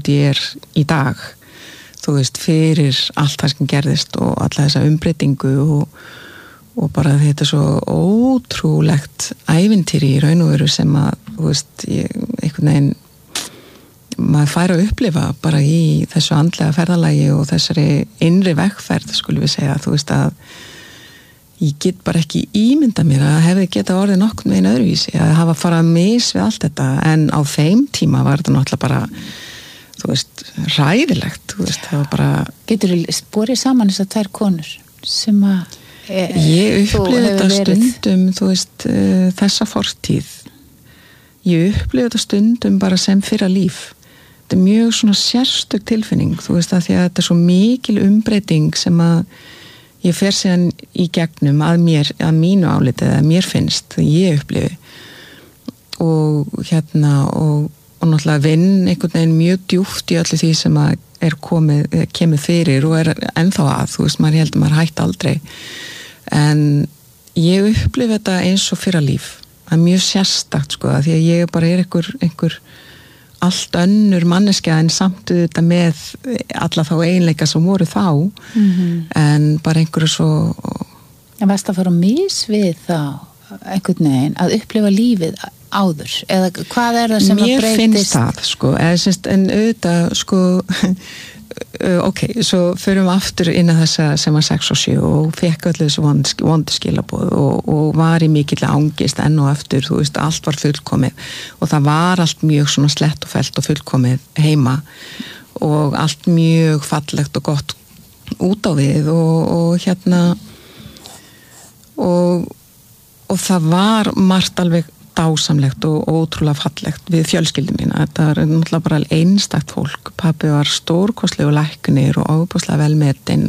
út í í dag, þú veist, fyrir allt það sem gerðist og alla þessa umbreytingu og bara þetta svo ótrúlegt ævintýri í raun og veru sem að, þú veist, einhvern veginn maður fær að upplifa bara í þessu andlega ferðalagi og þessari innri vegferð, skulum við segja, þú veist að ég get bara ekki ímynda mér að hefði getað orðið nokkurn veginn öðruvísi, að hafa farað mis við allt þetta, en á þeim tíma var þetta náttúrulega bara, þú veist, hræðilegt, þú veist, það var bara... Geturðu borið saman þessar tvær konur sem að... Ég upplifði þetta stundum, þú veist, þessa fortíð. Ég upplifði þetta stundum bara sem fyrra líf. Þetta mjög svona sérstök tilfinning, þú veist, að því að þetta svo mikil umbreyting sem að ég fer síðan í gegnum að mínu áliti, eða mér finnst, ég upplifi. Og og náttúrulega vinn einhvern veginn mjög djúpt í öllu því sem að kemur fyrir og ennþá að, þú veist, maður heldur maður hætt aldrei. En ég upplifi þetta eins og fyrra líf. Það mjög sérstakt, sko, því að ég bara einhver allt önnur manneskja en samt þetta með alla þá eiginleika sem voru þá, en bara einhverju svo... En varst að fara mis við þá einhvern veginn að upplifa lífið áður, eða hvað það sem að breytist? Mér finnst það, sko, en auðvitað, sko, ok, svo förum við aftur inn að þessa sem var 6 og 7 og fekk öll þessu vondu skilaboð og var í mikill angist enn og aftur, þú veist, allt var fullkomið og það var allt mjög svona slett og fellt og fullkomið heima og allt mjög fallegt og gott út á við og það var margt alveg dásamlegt og ótrúlega fallegt við fjölskyldum mína. Þetta er náttúrulega bara einstakt fólk. Pabbi var stórkostlegur læknir og ofboðslega velmetinn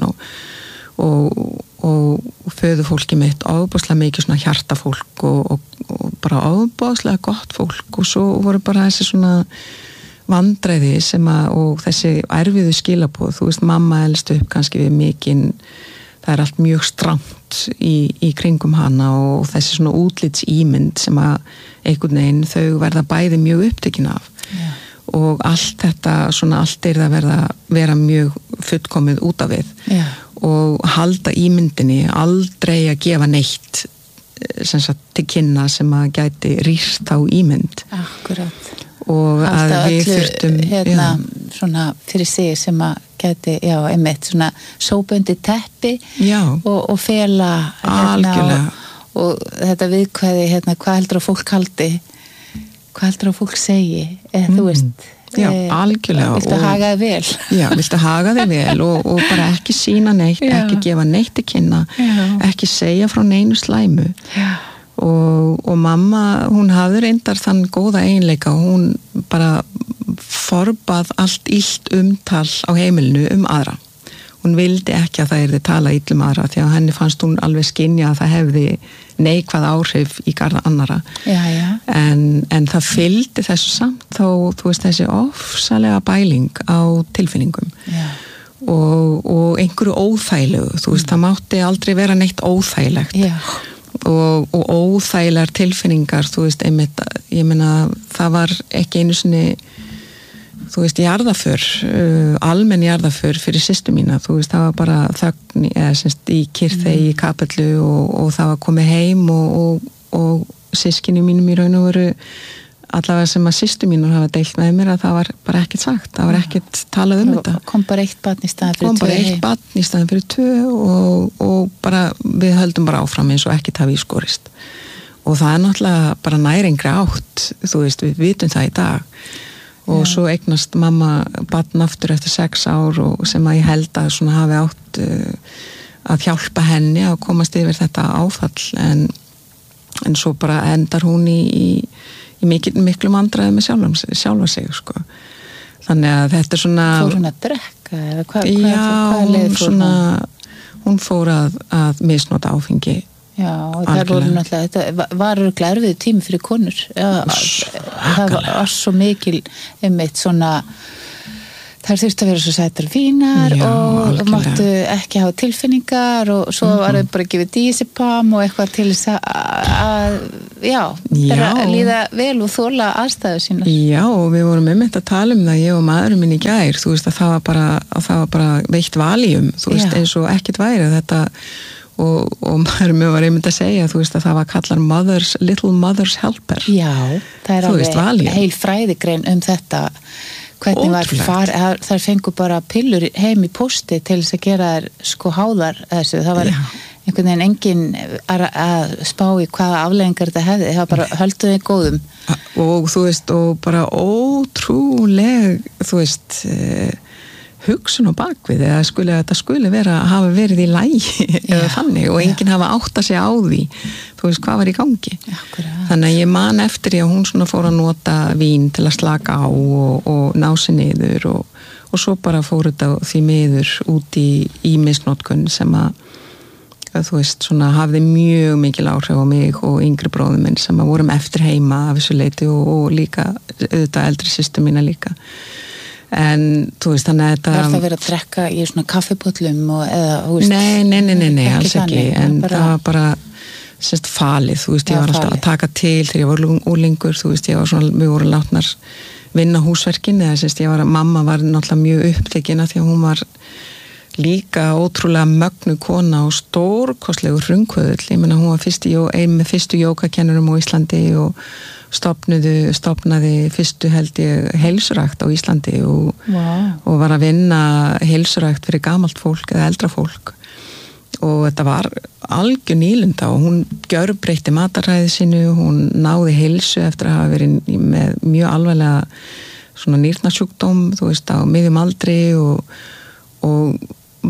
og föðufólkið mitt ofboðslega mikið svona hjartafólk og bara ofboðslega gott fólk og svo voru bara þessi svona vandræði og þessi erfiðu skilaboð. Þú veist, mamma elst upp kannski við mikinn, það er allt mjög strangt í kringum hana og þessi svona útlitsímynd sem að einhvern veginn þau verða bæði mjög upptekin af og allt þetta svona allt að vera mjög fullkomið út af við og halda ímyndinni, aldrei að gefa neitt sem sagt til kynna sem að gæti rýrt á ímynd. Akkurat. Og að við þurftum svona fyrir sig sem að gæti, einmitt svona sóbundi teppi og fela og þetta viðkvæði hvað heldur að fólk haldi, hvað heldur að fólk segi, þú veist algjörlega. Viltu haga þig vel? Já, viltu haga þig vel og bara ekki sýna neitt, ekki gefa neitt til kynna, ekki segja frá neinu slæmu. Og mamma, hún hafði reyndar þann góða eiginleika og hún bara forbað allt illt umtal á heimilinu aðra. Hún vildi ekki að það yrði tala ill aðra því að henni fannst hún alveg skynja að það hefði neikvæð áhrif í garð annara. En það fylgdi þessu samt þá, þú veist, þessi ofsalega bæling á tilfinningum. Og einhverju óþægilegu, þú veist, það mátti aldrei vera neitt óþægilegt. Og óþægilegar tilfinningar, þú veist, einmitt, ég meina, það var ekki einu sinni, þú veist, jarðaför, almenn jarðaför fyrir systur mína, þú veist, það var bara þögn í kyrþey í kapellu og það var komið heim og systkini mínum í raun og veru allavega sem að systur mínur hafa deilt með mér að það var bara ekkert sagt, það var ekkert talað þetta. Kom bara eitt barn í staðin fyrir 2. Kom bara eitt barn í staðin fyrir 2 og bara, við höldum bara áfram eins og ekkert hafi ískorist. Og það er náttúrulega bara næringri átt, þú veist, við vitum það í dag. Og svo eignast mamma barn aftur eftir 6 ár og sem að ég held að svona hafi átt að hjálpa henni að komast yfir þetta áfall en svo bara endar hún í miklu vandræði með sjálfa sig, sko. Þannig að þetta er svona... Fór hún að drekka? Hún fór að misnota áfengi. Já, og það voru náttúrulega, þetta var örugglega erfiður tími fyrir konur. Það var svo mikil einmitt svona... Það þurfti að vera svo sætar fínar og máttu ekki hafa tilfinningar og svo var það bara að gefa dísipam og eitthvað til þess að líða vel og þola aðstæður sínar. Já, og við vorum einmitt að tala það, ég og maðurinn minn í gær, þú veist að það var bara veitt valium, þú veist, eins og ekkert væri þetta, og maðurinn minn var einmitt að segja, þú veist að það var kallar Little Mother's Helper. Já, það alveg heil fræðigrein þetta, hvernig þar fengu bara pillur heim í pósti til þess að gera þær sko háðar þessu, það var einhvern veginn engin að spá í hvaða afleiðingar þetta hefði, það bara höldu þig góðum. Og þú veist, og bara ótrúleg, þú veist, hugsun og bakvið, eða þetta skuli hafa verið í lagi eða þannig, og enginn hafa átt að segja á því, þú veist, hvað var í gangi. Akkurat. Þannig að ég man eftir því að hún svona fór að nota vín til að slaka á og ná sig niður og svo bara fór þetta því miður út í misnotkun sem að þú veist, svona hafði mjög mikil áhrif á mig og yngri bróður minn sem að vorum eftir heima af þessu leiti og líka auðvitað eldri systur mína líka. En þú veist, þannig að þetta var það verið að drekka í svona kaffipöllum eða, þú veist, nei, alls ekki, en það var bara falið, þú veist, ég var alltaf að taka til þegar ég var úlingur, þú veist, við vorum látnar vinna húsverkin, eða mamma var náttúrulega mjög upptekina því að hún var líka ótrúlega mögnu kona og stórkostlegu frumkvöðull, ég meina hún var ein með fyrstu jógakennurum á Íslandi og stofnaði fyrstu held ég heilsurækt á Íslandi og var að vinna heilsurækt fyrir gamalt fólk eða eldra fólk og þetta var algjör nýlunda og hún gjörbreytti mataræði sínu, hún náði heilsu eftir að hafa verið með mjög alvarlega svona nýrnasjúkdóm, þú veist, á miðjum aldri og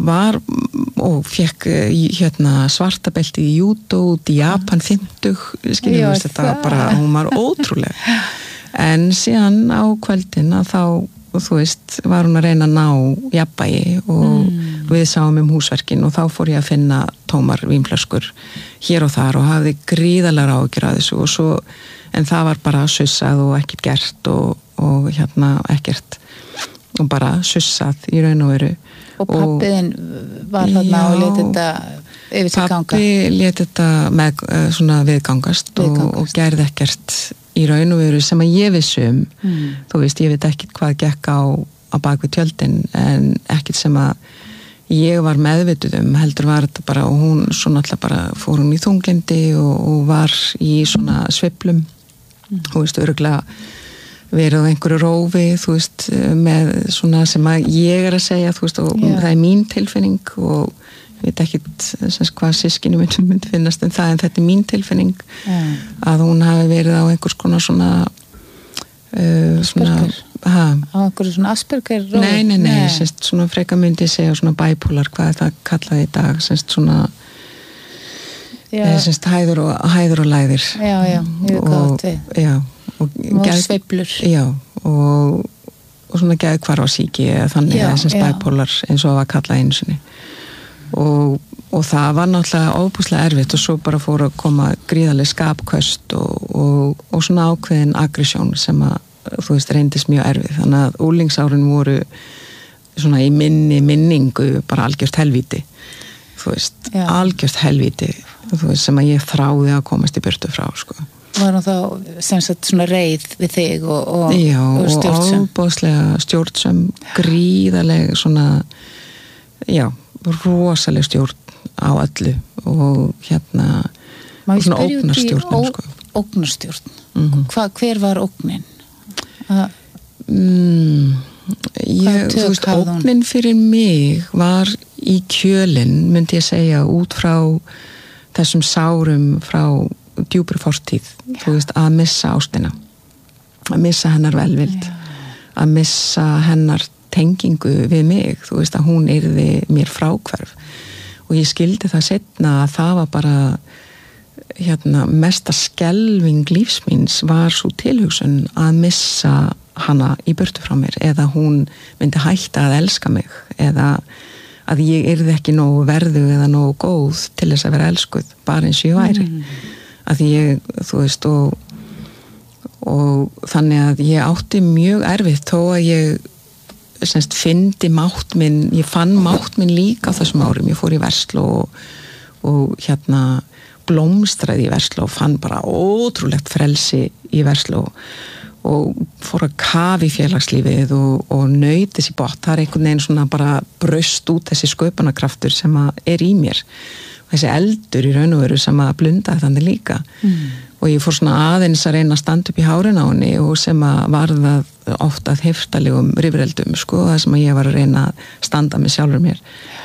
fekk svartabelti í judo út í Japan 50, skiljum við þetta bara, hún var ótrúleg en síðan á kvöldin að þá, þú veist, var hún að reyna að ná jafnvægi og við sáum húsverkin og þá fór ég að finna tómar vínflöskur hér og þar og hafði gríðarlega áhyggjur af þessu og svo, en það var bara sussað og ekkert gert og ekkert og bara sussað í raun og veru. Og pappiðin var þarna og lét þetta yfir sig ganga? Pappi lét þetta með svona viðgangast. Og gerði ekkert í raun og veru sem að ég vissum. Þú veist, ég veit ekkert hvað gekk á bak við tjöldin en ekkert sem að ég var meðvituð heldur var þetta bara og hún svona alltaf bara fór hún í þunglindi og var í svona sveiflum. Þú veist, örugglega verið á einhverju rófi, þú veist, með svona sem að ég að segja, þú veist, og það er mín tilfinning og ég veit ekkit hvað systkini myndi finnast en þetta er mín tilfinning að hún hafi verið á einhvers konar svona á einhverju svona Asperger rófi? Nei, svona freka myndi segja svona bipolar, hvað er það kallað í dag, svona hæður og læðir. Já, ég veit hvað þetta er. Og sveiflur og svona geðhvarfasýki eða þannig bipolar eins og það var kallað einu sinni og það var náttúrulega óbúslega erfitt og svo bara fór að koma gríðarleg skapköst og svona ákveðin aggresjón sem að þú veist reyndist mjög erfið þannig að úlingsárin voru svona í minningu bara algjört helvíti þú veist, algjört helvíti þú veist sem að ég þráði að komast í burtu frá sko. Var hún þá sem sagt svona reið við þig og stjórnsöm? Já, og ábúðslega stjórnsöm, gríðarleg svona, rosaleg stjórn á öllu og svona ógnarstjórn. Sko. Ógnarstjórn? Hver var ógnin? Þú veist, ógnin fyrir mig var í kjölinn, myndi ég segja, út frá þessum sárum frá djúpri fortíð, þú veist, að missa ástina, að missa hennar velvild, að missa hennar tengingu við mig, þú veist, að hún yrði mér fráhverf og ég skildi það seinna að það var bara mesta skelfing lífsmíns var svo tilhugsun að missa hana í burtu frá mér eða hún myndi hætta að elska mig eða að ég yrði ekki nógu verðug eða nógu góð til þess að vera elskuð, bara eins og ég væri að ég, þú veist og þannig að ég átti mjög erfitt þó að ég fyndi mátt minn, ég fann mátt minn líka á þessum árum, ég fór í verslu og blómstraði í Versló, fann bara ótrúlegt frelsi í Versló og fór að kafa í félagslífið og naut þessi botn. Það einhvern veginn svona bara braust út þessi sköpunarkraftur sem í mér. Þessi eldur í raun og veru sem blundaði þannig líka. Og ég fór svona aðeins að reyna að standa upp í hárin á henni og sem varðað oft að heftalegum rifreldum, sko, það sem ég var að reyna að standa með sjálfur mér.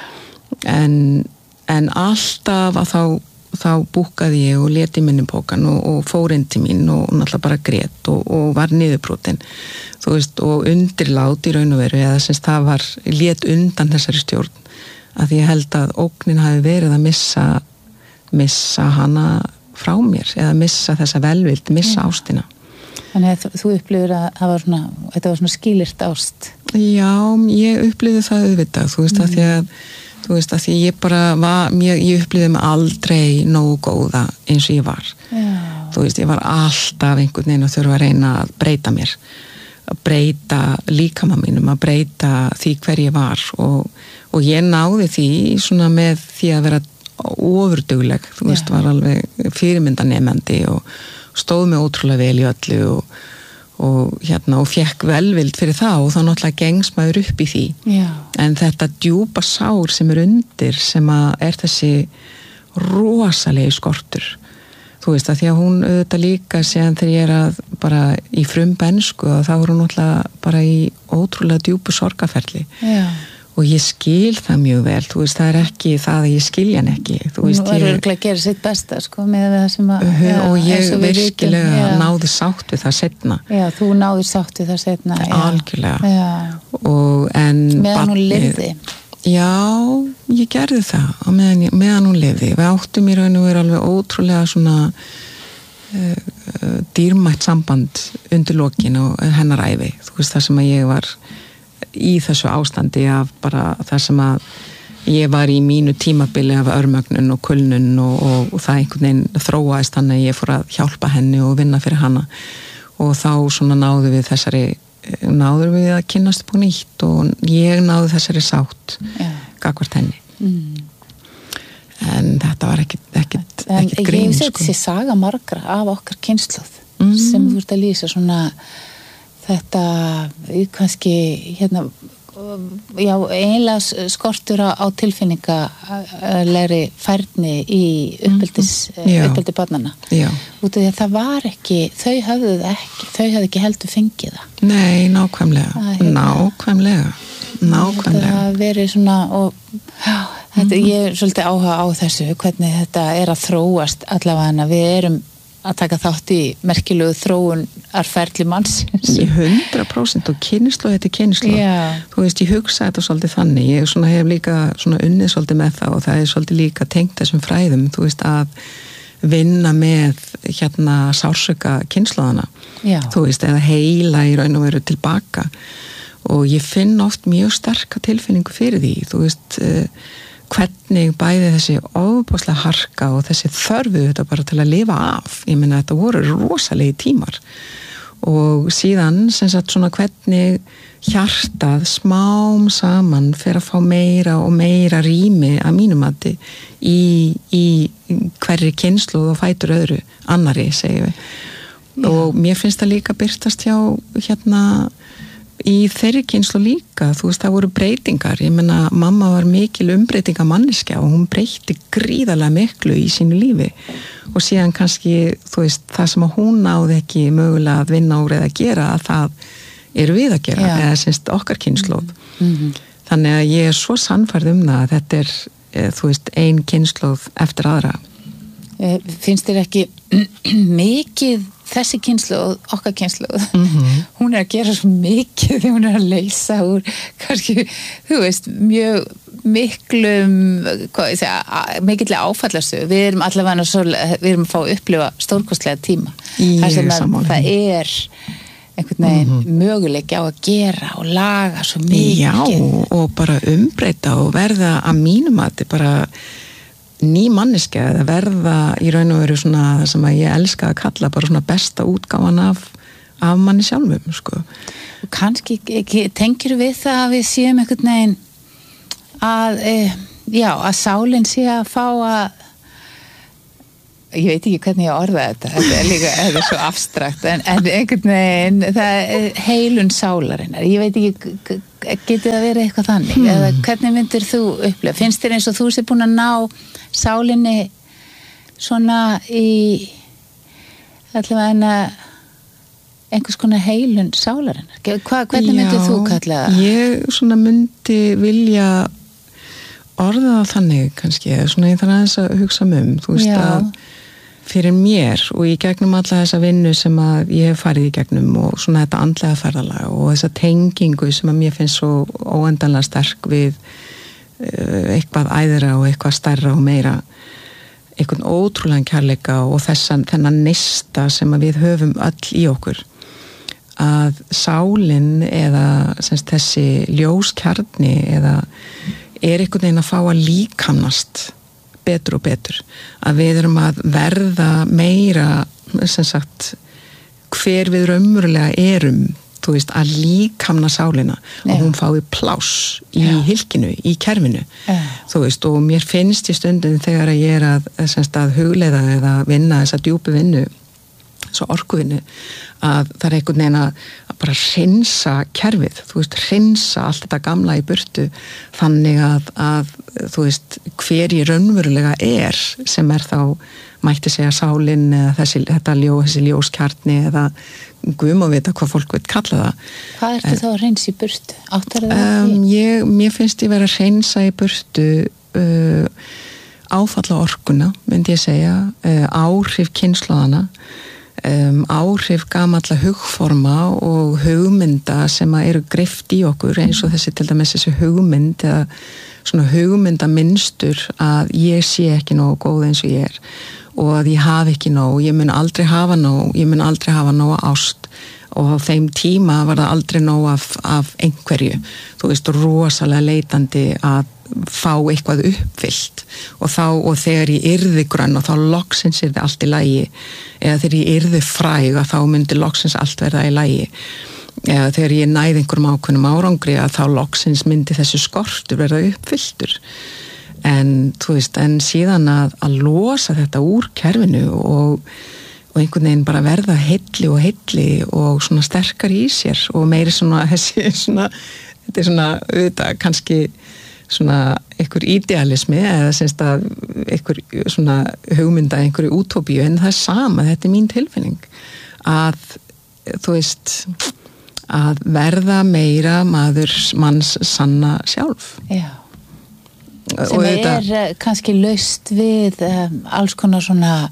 En alltaf að þá búkaði ég og leti minni pókan og fór inn til mín og náttúrulega bara grét og var niðurbrotin, þú veist, og undirlát í raun og veru, eða sem það var lét undan þessari stjórn, að ég held að ógnin hafi verið að missa hana frá mér, eða missa þessa velvild, missa ástina. Þannig að þú upplifir að þetta var svona skýlirt ást. Já, ég upplifði það auðvitað, þú veist, að því ég upplifði mig aldrei nógu góða eins og ég var. Já. Þú veist, ég var alltaf einhvern veginn að þurfa að reyna að breyta mér, að breyta líkama mínum, að breyta því hver ég var og ég náði því svona með því að vera ofurdugleg, þú veist, var alveg fyrirmyndanemandi og stóð mig ótrúlega vel í öllu og fekk velvild fyrir það og þá náttúrulega gengst maður upp í því. Já. En þetta djúpa sár sem undir, sem þessi rosalegi skortur, þú veist, að því að hún auðvitað líka síðan þegar ég að bara í frumbensku og þá hún náttúrulega bara í ótrúlega djúpu sorgaferli. Já. Og ég skil það mjög vel, þú veist, það ekki það að ég skilja hann ekki, þú veist. Þú verður að gera sitt besta, sko, með það sem og ég virkilega náði sátt við það seinna. Já, þú náði sátt við það seinna. Algjörlega. Já. Meðan hún lifði. Já, ég gerði það meðan hún lifði. Við áttum í raun og veru alveg ótrúlega svona dýrmætt samband undir lokin og hennar ævi, þú veist, það sem að ég var í þessu ástandi af bara það sem að ég var í mínu tímabili af örmögnun og kulnun og það einhvern veginn þróaðist þannig að ég fór að hjálpa henni og vinna fyrir hana og þá svona náðu við að kynnast upp á nýtt og ég náðu þessari sátt gagnvart henni. En þetta var ekkit grín, ég sé þessi saga margra af okkar kynslóð sem þú ert að lýsa svona þetta kannski eiginlega skortur á tilfinningalegri færni í uppeldi barnanna. Út af því að það var ekki, þau höfðu ekki heldur fengið það. Nei, nákvæmlega. Það verið svona ég svolítið áhuga á þessu hvernig þetta að þróast allavega við erum að taka þátt í merkilegu þróunarferli mannsins. 100% og kynslu þetta kynslu. Þú veist, ég hugsa þetta svolítið þannig. Ég hef líka unnið svolítið með það og það svolítið líka tengt þessum fræðum, þú veist, að vinna með sársauka kynsluðana. Þú veist, eða heila í raun og veru tilbaka. Og ég finn oft mjög sterka tilfinningu fyrir því, þú veist, hvernig bæði þessi ofboðslega harka og þessi þörfu þetta bara til að lifa af. Ég meina þetta voru rosalegi tímar og síðan sem sagt svona hvernig hjartað smám saman fer að fá meira og meira rými að mínum mati í hverri kynslóð og fætur öðru annari, segjum við. Og mér finnst það líka birtast hjá í þeirri kynslu líka, þú veist, það voru breytingar, ég meina, mamma var mikil umbreytinga manneskja og hún breyti gríðarlega miklu í sínu lífi og síðan kannski, þú veist, það sem að hún náði ekki mögulega að vinna úr eða gera, að það eru við að gera, eða semst okkar kynsluð. Þannig að ég svo sannfærð það að þetta þú veist, ein kynsluð eftir aðra. Finnst þér ekki mikið þessi kynsluð, okkar kynsluð, hún að gera svo mikið því hún að leysa úr kannski, þú veist, mjög miklum, mikillega áfallastu. Við erum allavega við erum að fá að upplifa stórkostlega tíma. Þar sem það einhvern veginn möguleiki á að gera og laga svo mikið. Já, og bara umbreyta og verða að mínum að þetta bara ný manneskja eða verða í raun og veru svona það sem að ég elska að kalla bara svona besta útgáfan af manni sjálfum, sko. Og kannski tengir við það að við séum einhvern veginn að sálinn sé að fá ég veit ekki hvernig ég orða þetta er svo abstrakt en einhvern veginn það heilun sálarinnar, ég veit ekki getur það verið eitthvað þannig eða hvernig myndir þú upplifa, finnst þér eins og þú sé búin að ná sálinni svona í allavega einhvers konar heilun sálarinnar, hvernig myndir þú kalla það? Ég svona myndi vilja orða það þannig kannski, svona ég þarf aðeins að hugsa þú veist að fyrir mér og í gegnum alla þessa vinnu sem að ég hef farið í gegnum og svona þetta andlega ferðalag og þessa tengingu sem að mér finnst svo óendanlega sterk við eitthvað æðra og eitthvað stærra og meira, einhvern ótrúlegan kærleika og þennan neista sem að við höfum öll í okkur, að sálin eða semst þessi ljóskjarni eða einhvern veginn að fá að líkamnast betur og betur, að við erum að verða meira sem sagt hver við raunverulega erum, þú veist, að líkamna sálina og hún fái pláss í hylkinu, í kerfinu þú veist, og mér finnst í stundin þegar ég er að hugleiða eða vinna þessa djúpu vinnu, þessa orkuvinnu, að það einhvern veginn að bara hreinsa kerfið, þú veist, hreinsa allt þetta gamla í burtu, þannig að þú veist, hver ég raunverulega sem þá mætti segja sálin eða þessi ljóskjarni eða guðum að vita hvað fólk veit kalla það. Hvað ertu þá að hreinsa í burtu? Áttar það mér finnst ég vera að hreinsa í burtu áfalla orkuna, myndi ég segja, áhrif kynslóðana, áhrif gamalla hugforma og hugmynda sem eru greift í okkur, eins og til dæmis þessi hugmynd eða svona hugmyndamynstur að ég sé ekki nógu góð eins og ég og að ég hafi ekki nóg, ég mun aldrei hafa nóg ást og á þeim tíma var það aldrei nóg af einhverju, þú veist, rosalega leitandi að fá eitthvað uppfyllt og þegar ég yrði grönn og þá loksins yrði allt í lagi eða þegar ég yrði fræg að þá myndi loksins allt verða í lagi eða þegar ég næði einhverjum ákveðnum árangri að þá loksins myndi þessi skortur verða uppfylltur en þú veist, en síðan að losa þetta úr kerfinu og einhvern veginn bara verða heilli og svona sterkar í sér og meiri svona þetta er svona auðvitað kannski svona einhver idealismi eða semst að einhver svona hugmynda, einhverju útópíu en það er sama, þetta er mín tilfinning að þú veist að verða meira manns sanna sjálf. Já. Sem kannski laust við alls konar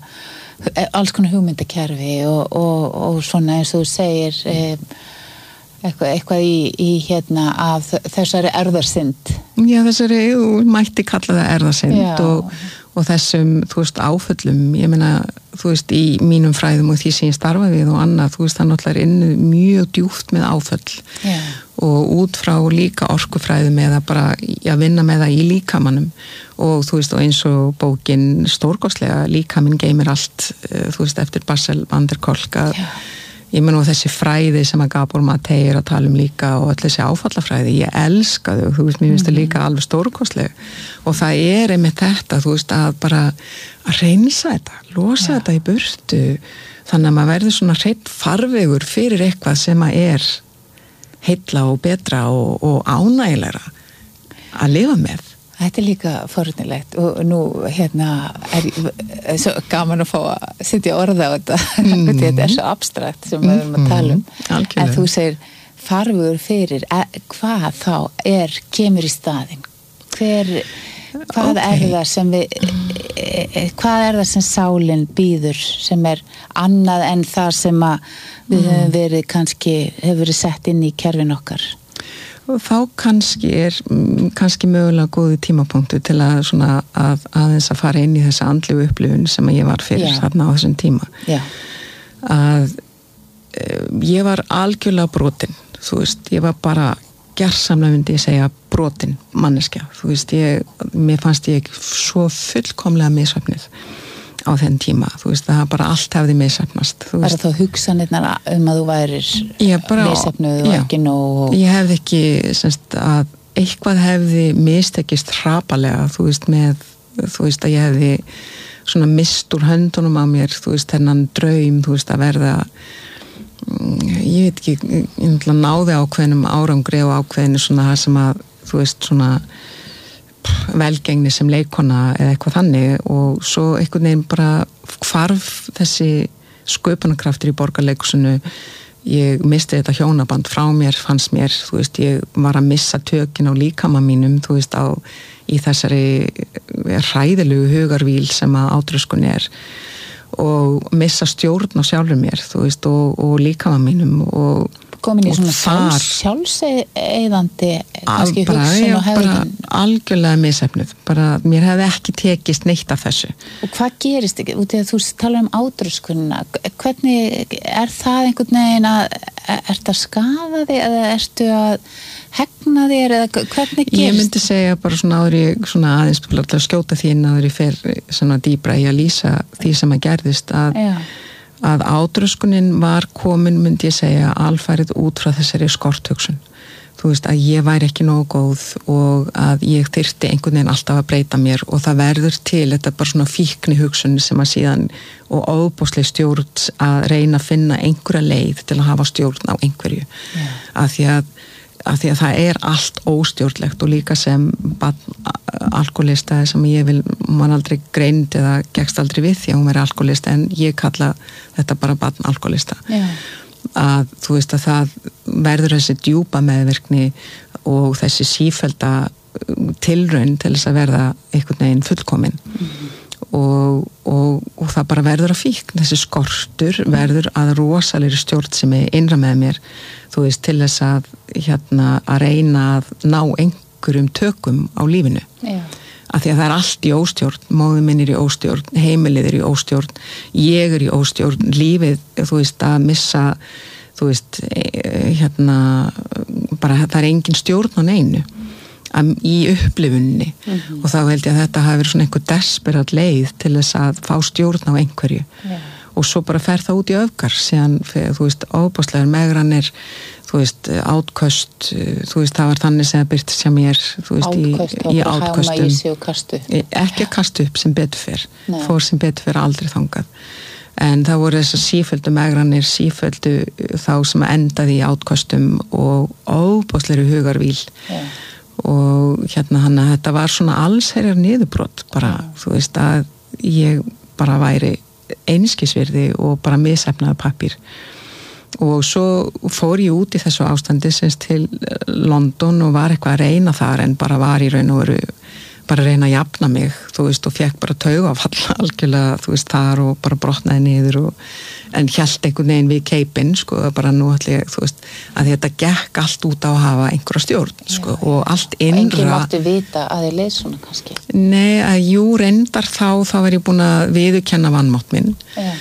hugmyndakerfi og svona eins og þú segir eitthvað í hérna af þessari erfðarsynd. Já, mætti kalla það erfðarsynd og þessum, þú veist, áföllum, ég meina, þú veist, í mínum fræðum og því sem ég starfa við og annað, þú veist, það náttúrulega inni mjög djúpt með áföll og út frá líka orkufræðum eða bara að vinna með það í líkamannum og þú veist, og eins og bókin stórkostlega, líkaminn geymir allt, þú veist, eftir Bessel van der Kolk að ég menn og þessi fræði sem að Gabor Maté að tala líka og öll þessi áfallafræði, ég elska þau, þú veist, mér finnst það líka alveg stórkostlega og það einmitt þetta, þú veist, að bara að reynsa þetta, losa þetta í burtu, þannig að maður verður svona hreinn farvegur fyrir eitthvað sem að heilla og betra og ánægilegra að lifa með. Þetta er líka forvitnilegt og nú hérna svo gaman að fá að setja orða á þetta þetta er svo abstrakt sem við erum að tala algjörlega. En þú segir farvegur fyrir hvað þá kemur í staðinn hvað er það sem hvað er það sem sálin býður sem annað en það sem að við höfum verið hefur verið sett inn í kerfin okkar og þá kannski mögulega góði tímapunktu til að svona aðeins að fara inn í þessa andlegu upplifun sem ég var fyrir þarna á þessum tíma að ég var algjörlega brotin, þú veist, ég var bara gersamlega myndi ég segja brotin manneskja, þú veist, mér fannst ég svo fullkomlega misvæfnið á þenn tíma, þú veist, það bara allt hefði misvæfnast. Var það þá hugsanirnar að þú værir misvæfnuð og ekki nóg? Ég hefði ekki, semst að eitthvað hefði mistekist hrapalega, þú veist, að ég hefði svona mist úr höndunum á mér, þú veist, þennan draum, þú veist, að verða ég veit ekki, ég náði ákveðnum árangri og ákveðinu svona sem að, þú veist, svona velgengni sem leikona eða eitthvað þannig og svo einhvern veginn bara hvarf þessi sköpunarkraftur í Borgarleikhúsinu. Ég misti þetta hjónaband frá mér, fannst mér, þú veist, ég var að missa tökin á líkama mínum, þú veist, í þessari hræðilegu hugarvíl sem að átröskun og missa stjórn á sjálfur mér, þú veist, og líkama mínum og komin í svona sjálfseyðandi kannski hugsun og hefðin. Bara algjörlega misefnuð, bara mér hefði ekki tekist neitt af þessu. Og hvað gerist ekki? Út í að þú talar átröskunina, hvernig það einhvern veginn ertu að skaða þig eða ertu að hegna þér eða hvernig gerist? Ég myndi segja bara svona áður ég svona aðeins að skjóta þín áður ég fer svona dýbra í að lýsa því sem að gerðist að átröskunin var komin, myndi ég segja, alfarið út frá þessari skorthugsun. Þú veist, að ég væri ekki nógu góð og að ég þyrfti einhvern veginn alltaf að breyta mér og það verður til þetta bara svona fíkni hugsun sem að síðan og ofboðsleg stjórn að reyna að finna einhverja leið til að hafa stjórn á einhverju. Af því að það allt óstjórnlegt og líka sem alkoholista sem man aldrei greind eða gekkst aldrei við því að hún veri alkoholista en ég kalla þetta bara barn alkoholista. Að þú veist að það verður þessi djúpa meðvirkni og þessi sífellda tilraun til þess að verða einhvern veginn fullkomin og það bara verður að fíkn þessi skortur verður að rosalegri stjórnsemi innra með mér þú veist til þess að reyna að ná einhverjum tökum á lífinu af því að það allt í óstjórn, móðir minn í óstjórn, heimilið í óstjórn, ég í óstjórn, lífið, þú veist, að missa, þú veist, bara það engin stjórn á neinu í upplifunni og þá held ég að þetta hafi verið svona einhver desperat leið til þess að fá stjórn á einhverju og svo bara fer það út í öfgar síðan, þú veist, óbáslegar megranir þú veist, átköst þú veist, það var þannig sem það byrtist hjá mér þú veist, í átköstum ekki að kastu upp sem betur fer fór sem betur fer aldrei þangað en það voru þessar síföldu megranir síföldu þá sem endaði í átköstum og óbáslegri hugarvíl og hann að þetta var svona allsherjar niðurbrot bara, þú veist, að ég bara væri einskisvirði og bara misefnaði pappír og svo fór ég út í þessu ástandi semst til London og var eitthvað að reyna þar en bara var í raun og veru bara að reyna að jafna mig, þú veist, og fekk bara taugafall algjörlega, þú veist, þar og bara brotnaði niður en hélt einhvern veginn við keipinn, sko, bara nú allir, þú veist, að þetta gekk allt út á að hafa einhverja stjórn, sko, og allt innra. Og enginn mátti vita að þið leið svona kannski? Nei, reyndar þá var ég búin að viðurkenna vanmátt minn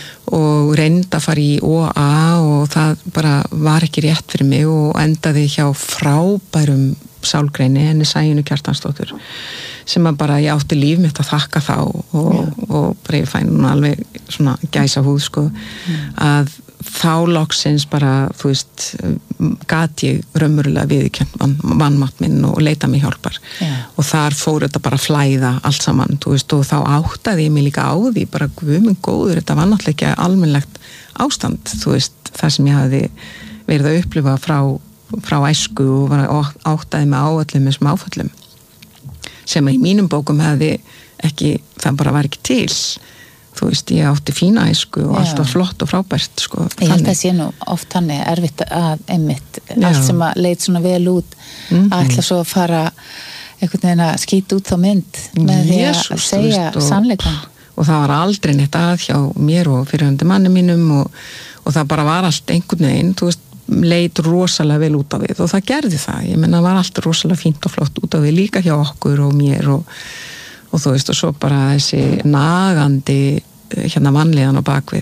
og reynda að fara í OA og það bara var ekki rétt fyrir mig og endaði hjá frábærum sálgreini, henni Sæunni Kjartansdóttur sem að bara ég átti líf mitt að þakka þá og bara ég fæ núna alveg svona gæsa húð sko að þá loksins bara þú veist gat ég raunverulega viðurkennt vanmátt minn og leita mig hjálpar og þar fór þetta bara að flæða allt saman þú veist og þá áttaði ég mig líka á því bara guð minn góður þetta var náttúrulega ekki almennilegt ástand þú veist það sem ég hafði verið að upplifa frá æsku og var áttaði mig á öllum þessum áföllum sem í mínum bókum hefði ekki, það bara var ekki til þú veist, ég átti fína æsku og allt var flott og frábært sko, ég held að sé nú oft þannig erfitt að einmitt, allt sem að leit svona vel út að ætla svo að fara einhvern veginn að skýta út þá mynd með því að segja sannleikann og það var aldrei neitt að hjá mér og fyrirhandi manni mínum og það bara var allt einhvern veginn, þú veist leit rosalega vel út á við og það gerði það, ég menna var allt rosalega fínt og flott út á við líka hjá okkur og mér og þú veist og svo bara þessi nagandi vanlíðan á bakvið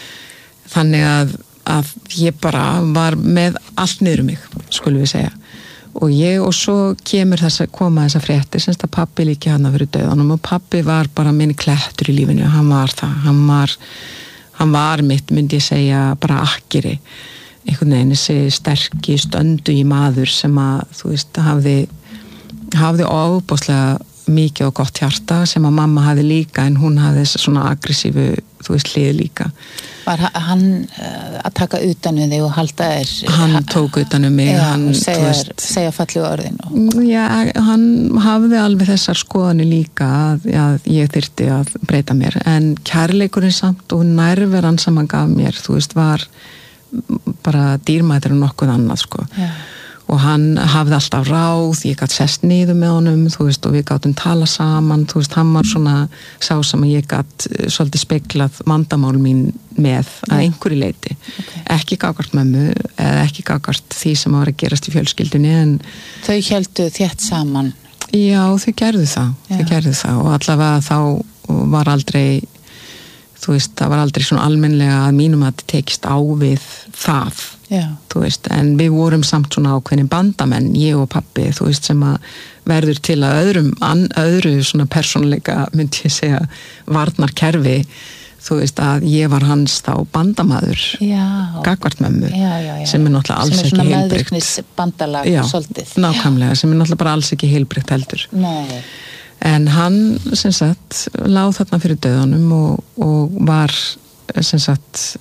þannig að ég bara var með allt niður mig, skulum við segja og svo kemur koma þessa fréttir, semst að pabbi líki hann að fyrir dauðanum og pabbi var bara minn klettur í lífinu, hann var það hann var mitt, myndi ég segja bara akkeri einhvern veginn þessi sterki stöndu í maður sem að þú veist hafði ofboðslega mikið og gott hjarta sem að mamma hafði líka en hún hafði þess svona aggressífu, þú veist, hlið líka. Var hann að taka utan um þig og halda þér? Hann tók utan um mig. Já, segja fallegu orðin. Já, hann hafði alveg þessar skoðanir líka að ég þyrfti að breyta mér. En kærleikurinn samt og nærveran sem hann gaf mér, þú veist, var bara dýrmætur en nokkuð annað, sko. Já. Og hann hafði alltaf ráð, ég gat sest niður með honum, þú veist, og við gátum tala saman, þú veist, hann var svona sá sem ég gat svolítið speglað vandamál mín með að einhverju leiti. Okay. Ekki gagvart mömmu, eða ekki gagvart því sem var að gerast í fjölskyldunni, en þau héldu þétt saman? Já, þau gerðu það og allavega þá var aldrei, þú veist, það var aldrei svona almennlega að mínum að þetta tekist á við það. Já. Þú veist, en við vorum samt svona ákveðin bandamenn, ég og pabbi, þú veist, sem að verður til að öðru svona persónuleika, myndi ég segja, varnarkerfi, þú veist, að ég var hans þá bandamaður, gagvart mömmu, sem náttúrulega alls ekki heilbrigt. Sem svona meðvirknisbandalag svolítið. Nákvæmlega, sem náttúrulega bara alls ekki heilbrigt heldur. Nei. En hann, sem sagt, láð þarna fyrir dauðanum og var, sem sagt,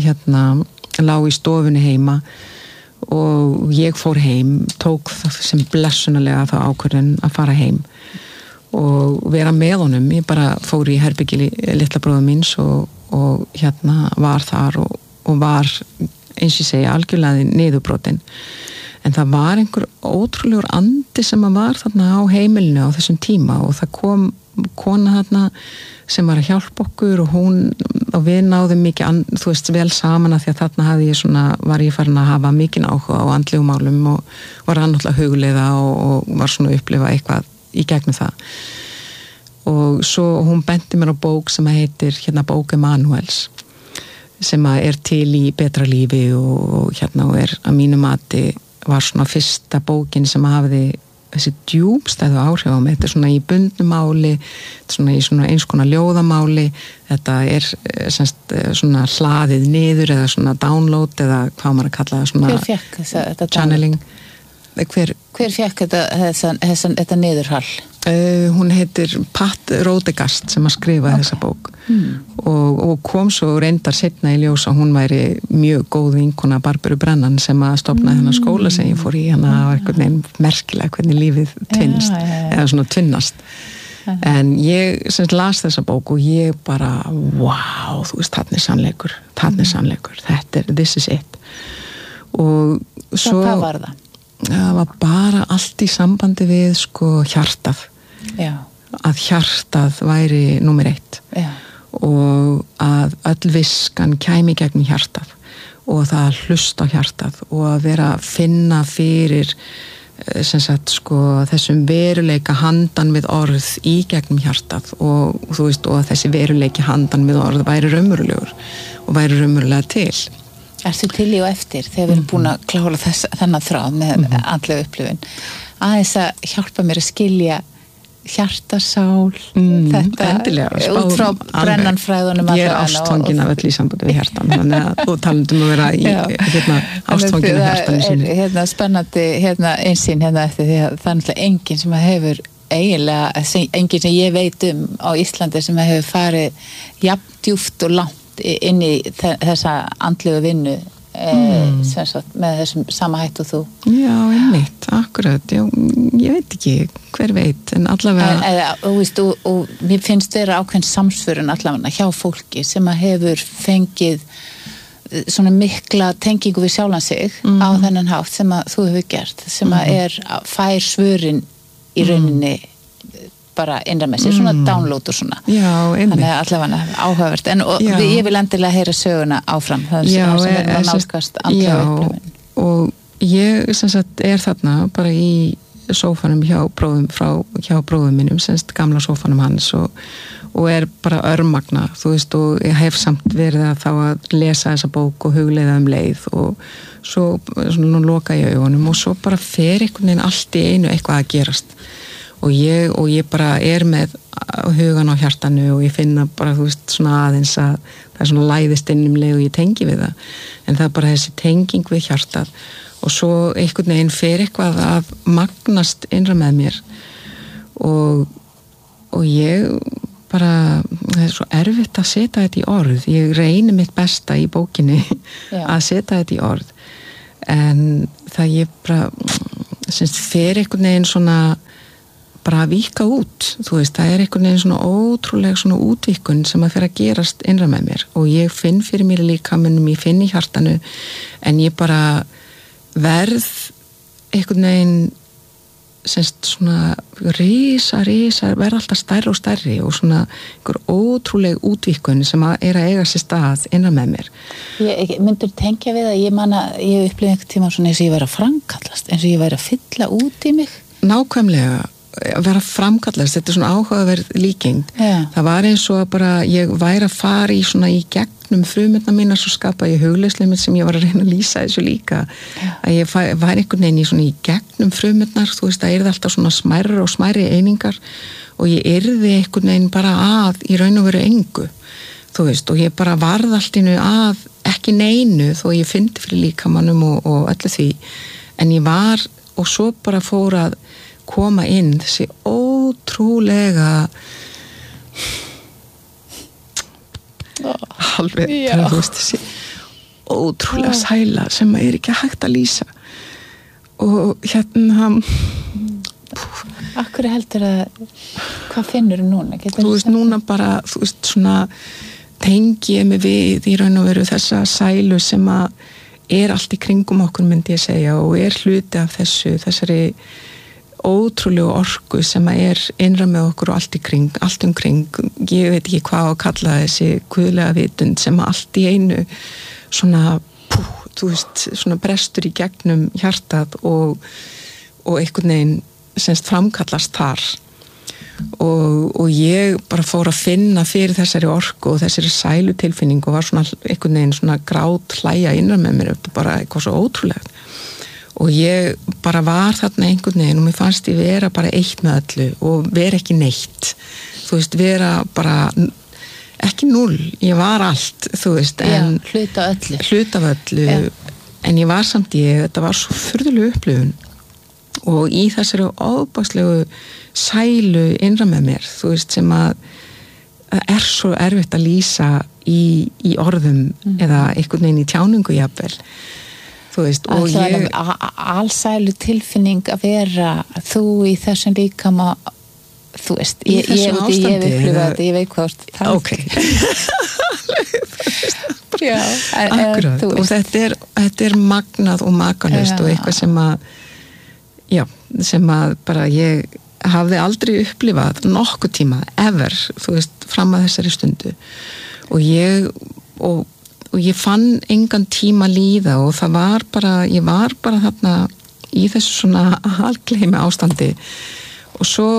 lá í stofunni heima og ég fór heim, tók það sem blessunarlega það ákvörðun að fara heim og vera með honum. Ég bara fór í herbyggi litla bróður míns og var þar og var, eins og ég segja, algjörlega niðurbrotin. En það var einhver ótrúlegur andi sem að var þarna á heimilinu á þessum tíma og það kom kona þarna sem var að hjálpa okkur og við náðum mikið, þú veist, vel saman að því að þarna var ég farin að hafa mikinn áhuga á andlegum málum og var náttúrulega hugleiða og var svona að upplifa eitthvað í gegnum það. Og svo hún benti mér á bók sem heitir bók Emanuels sem er til í betra lífi og er að mínu mati var svona fyrsta bókin sem hafði þessi djúpstæðu áhrif á mig. Þetta er svona í bundnu máli, svona í svona eins konar ljóðamáli, þetta er semst svona hlaðið niður eða svona download eða hvað maður að kalla það svona. Hver fékk þetta channeling? Hver fékk þetta niðurhall? Hún heitir Pat Rodegast sem að skrifa þessa bók og kom svo reyndar seinna í ljós og hún væri mjög góð vinkona Barbaru Brennan sem að stofnaði þennan skóla sem ég fór í, hana var einhvern veginn merkilega hvernig lífið tvinnst eða svona tvinnast. En ég sem las þessa bók og ég bara wow, þú veist, þarna er sannleikur, þetta er, this is it. Og svo hvað var það? Það var bara allt í sambandi við hjartað. Já. Að hjartað væri númer 1. Já. Og að öll viskan kæmi gegnum hjartað og það að hlusta á hjartað og að vera að finna fyrir sem sagt þessum veruleika handan við orð í gegnum hjartað og þú veist og þessi veruleiki handan við orð væri raunverulegur og væri raunverulega til. Ertu til í og eftir þegar við erum búin að klára þennan þráð með andlega upplifun aðeins að hjálpa mér að skilja hjartasál þetta endilega, út frá brennanfræðunum ég er ástfangin af öll í sambandi við hjartan þannig að þú talandum að vera í ástfangin af hjartanu sinni spennandi einsýn eftir því að það er náttúrulega enginn sem hefur eiginlega, enginn sem ég veit á Íslandi sem hefur farið jafn djúpt og langt inn í þessa andlegu vinnu með þessum sama hætt og þú. Já, einmitt, akkurat, já, ég veit ekki hver veit, en allavega og mér finnst vera ákveðin samsvörun allavega hjá fólki sem að hefur fengið svona mikla tengingu við sjálfan sig á þennan hátt sem að þú hefur gert, sem að fær svörin í rauninni bara innra með sér, svona download og svona. Já, einmitt. Þannig að allavega áhugavert. En ég vil endilega heyra söguna áfram. Það sem er að nálgast andlega upplifun. Og ég sem sagt þarna bara í sófanum hjá bróðum mínum, sem sagt gamla sófanum hans og bara örmagna, þú veist, og ég hef samt verið að þá að lesa þessa bók og hugleiða leið og svo svona loka ég augunum og svo bara fer einhvern veginn allt í einu eitthvað að gerast. Og ég bara með hugan á hjartanu og ég finna bara, þú veist, svona aðeins að það er svona læðist inn leið og ég tengi við það. En það er bara þessi tenging við hjartað og svo einhvern veginn fer eitthvað að magnast innra með mér og og ég bara, það svo erfitt að setja þetta í orð, ég reyni mitt besta í bókinni að setja þetta í orð, en það ég bara fer einhvern veginn svona bara að víka út, þú veist, það einhvern veginn svona ótrúlega svona útvíkun sem að fyrir að gerast innra með mér og ég finn fyrir mér líkamanum, ég finn í hjartanu, en ég bara verð einhvern veginn semst svona risa, verð alltaf stærri og stærri og svona einhver ótrúleg útvíkun sem að eiga sér stað innan með mér. Ég myndur tengja við að ég upplifði einhvern tíma svona eins og ég væri að framkallast, eins og ég væri að fylla út í mig. Nákvæmlega, að vera framkallast, þetta svona áhugaverð líking. Það var eins og að bara ég væri að fara í svona í gegnum frumurnar mínar, svo skapaði ég hugleyslimit sem ég var að reyna að lýsa þessu líka. Að ég væri einhvern veginn í svona í gegnum frumurnar, þú veist, það yrði alltaf svona smærri og smærri einingar og ég yrði einhvern veginn bara að í raun og veru engu, þú veist, og ég bara varð allt innu að ekki neinu þó ég fyndi fyrir líkamannum og öllu því, en ég var og svo bara fór að koma inn þessi ótrúlega alveg, þú veist, þessi ótrúlega sæla sem er ekki hægt að lýsa og hérna Akkur heldur að hvað finnur þú núna? Þú veist, núna bara, þú veist, svona tengi ég mig við í raun og veru þessa sælu sem að er allt í kringum okkur, myndi ég segja, og er hluti af þessari ótrúlegu orku sem er innra með okkur og allt umkring, ég veit ekki hvað að kalla þessi guðlega vitund sem allt í einu svona, þú veist, svona brestur í gegnum hjartað og einhvern veginn semst framkallast þar og ég bara fór að finna fyrir þessari orku og þessari sælu tilfinning og var svona einhvern veginn svona grát hlæja innra með mér, þetta bara eitthvað svo ótrúlegt. Og ég bara var þarna einhvern veginn og mér fannst ég vera bara eitt með öllu og vera ekki neitt. Þú veist, vera bara ekki núll, ég var allt, þú veist, en hluta af öllu. En ég var samt þetta var svo furðuleg upplifun og í þessari óbagslegu sælu innra með mér, þú veist, sem að er svo erfitt að lýsa í orðum eða einhvern veginn í tjáningu jafnvel. Þú veist, og ég allsælu tilfinning að vera þú í þessum líkama, þú veist, ég veit hvað það ok akkurat, og þetta er magnað og makalust og eitthvað sem að bara ég hafði aldrei upplifað nokkuð tíma, ever, þú veist, fram að þessari stundu og ég fann engan tíma líða og það var bara, ég var bara þarna í þessu svona algleimi ástandi og svo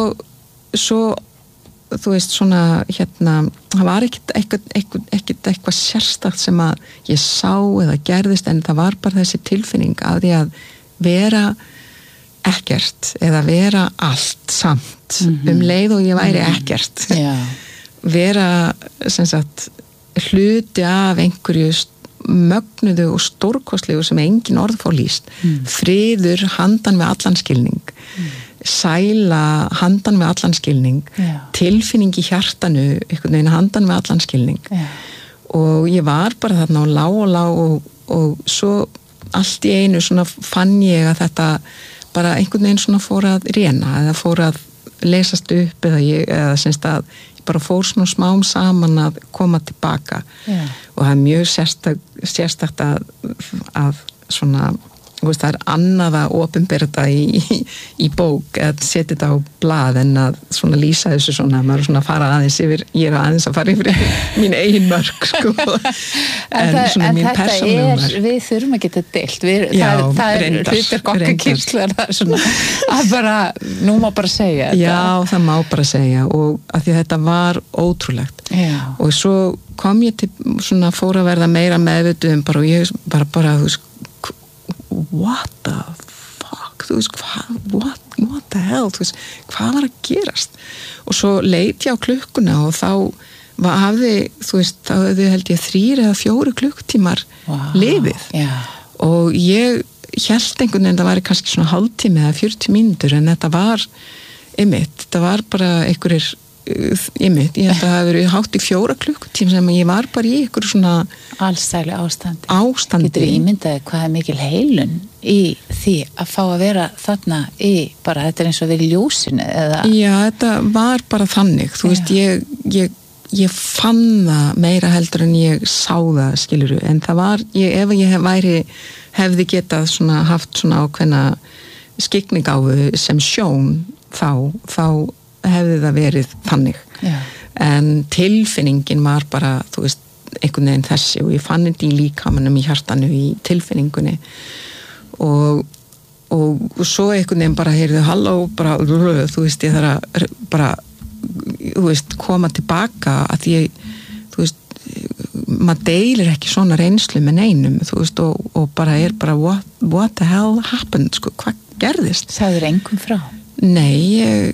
þú veist svona hérna, það var ekkert eitthvað sérstakt sem að ég sá eða gerðist, en það var bara þessi tilfinning af því að vera ekkert eða vera allt samt leið og ég væri ekkert vera sem sagt hluti af einhverju mögnuðu og stórkostlegu sem engin orð fá lýst, friður handan með allan skilning, sæla handan með allan skilning, tilfinning í hjartanu einhvern veginn handan með allan skilning og ég var bara þarna og lá og svo allt í einu svona fann ég að þetta bara einhvern veginn svona fór að réna eða fór að leysast upp eða semst að bara fór svona smám saman að koma tilbaka og það er mjög sérstakt að svona, veist, það er annað að opinbera þetta í bók eða setja þetta á blað en að svona lýsa þessu svona, maður svona fara aðeins yfir, ég er aðeins að fara yfir mín eigin mörk sko en svona mín persónum mörk. Við þurfum að geta deilt, það er hlutir gokka kynslu að bara, nú má bara segja þetta. Já, það má bara segja og að því að þetta var ótrúlegt og svo kom ég til svona fór að verða meira meðvituð bara og ég bara þú veist what the fuck, þú veist, what the hell, þú veist, hvað var að gerast og svo leit ég á klukkuna og þá hafði, þú veist, þá hefði held ég 3 eða 4 klukkutímar lifið og ég hélt einhvern veginn, það var kannski svona hálftími eða 40 mínútur en þetta var einmitt, þetta var bara einhverjir ég held að það hafi verið hátt í 4 klukkutíma sem ég var bara í ykkur svona allsælu ástandi. Getur ímyndaði hvað er mikil heilun í því að fá að vera þarna í bara, þetta er eins og verið í ljósinu eða? Já, þetta var bara þannig, þú veist, ég fann það meira heldur en ég sá það, skilurðu, en það var, ef ég hefði getað svona haft svona ákveðna skyggnigáfu sem sjón þá hefði það verið þannig. Já. En tilfinningin var bara, þú veist, einhvern veginn þessi og ég fann þetta í líkamanum, í hjartanu, í tilfinningunni og svo einhvern veginn bara heyrðu halló, bara, þú veist, ég þarf að bara, þú veist, koma tilbaka að ég, þú veist, maður deilir ekki svona reynslu með neinum, þú veist, og bara bara what the hell happened, sko, hvað gerðist? Sagður engum frá? Nei,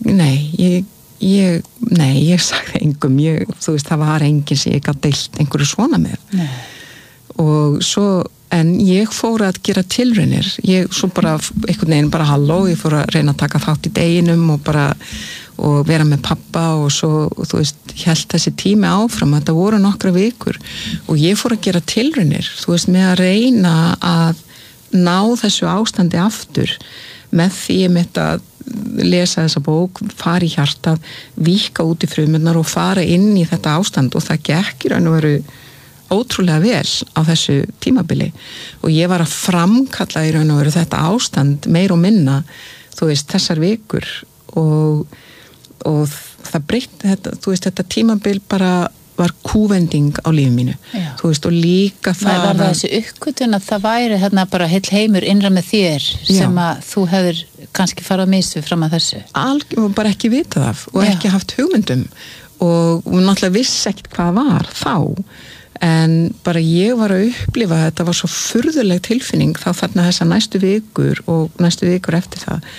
ég sagði engum, þú veist, það var enginn sem ég gat deilt einhverju svona með. Nei. Og svo, en ég fór að gera tilraunir, svo bara einhvern veginn bara halló, ég fór að reyna að taka þátt í deginum og vera með pappa og svo, þú veist, hélt þessi tími áfram, þetta voru nokkra vikur og ég fór að gera tilraunir, þú veist, með að reyna að ná þessu ástandi aftur með því ég mitt að lesa þessa bók, fara í hjartað, víkka út í frumurnar og fara inn í þetta ástand og það gekk í raun og veru ótrúlega vel á þessu tímabili og ég var að framkalla í raun og veru þetta ástand meir og minna, þú veist, þessar vikur og það breytti þetta, þú veist, þetta tímabil bara var kúvending á lífi mínu. Já. Þú veist, og líka það var þessi uppgötvun að það væri hérna bara heill heimur innra með þér sem að þú hefur kannski farað missu fram að þessu. Og bara ekki vitað af og ekki haft hugmyndum og náttúrulega vissi ekkert hvað var þá en bara ég var að upplifa þetta var svo furðuleg tilfinning þá þarna þessa næstu vikur eftir það